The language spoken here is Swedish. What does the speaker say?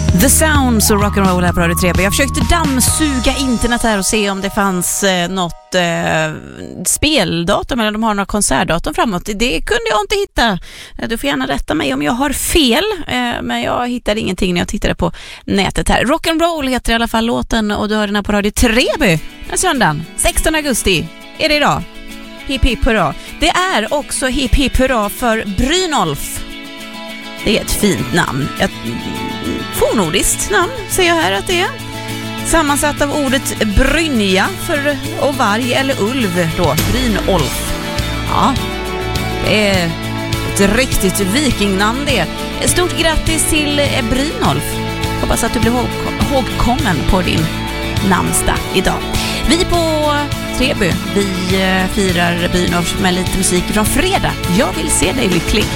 The Sounds och rock'n'roll här på Radio 3. Jag försökte dammsuga internet här och se om det fanns något speldatum eller de har några konsertdatum framåt. Det kunde jag inte hitta. Du får gärna rätta mig om jag har fel, men jag hittade ingenting när jag tittade på nätet här. Rock'n'roll heter i alla fall låten och du hör den här på Radio Treby den söndagen, 16 augusti. Är det idag? Hipp hipp hurra. Det är också hipp hipp hurra för Brynolf. Det är ett fint namn. Ett fornordiskt namn säger jag här att det är. Sammansatt av ordet brynja för och varg eller ulv då. Brynolf. Ja, det är ett riktigt vikingnamn det. Stort grattis till Brynolf. Hoppas att du blir ihågkommen på din namnsdag idag. Vi på Treby, vi firar Brynolf med lite musik från fredag. Jag vill se dig lycklig.